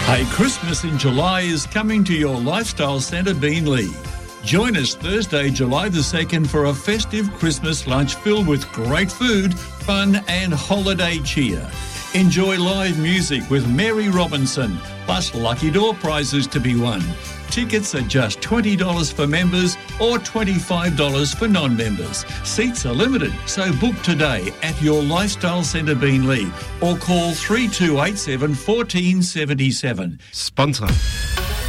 Hey, Christmas in July is coming to your Lifestyle Centre Beenleigh. Join us Thursday, July the 2nd for a festive Christmas lunch filled with great food, fun and holiday cheer. Enjoy live music with Mary Robinson, plus lucky door prizes to be won. Tickets are just $20 for members or $25 for non-members. Seats are limited, so book today at your Lifestyle Centre Beenleigh or call 3287 1477. Sponsor.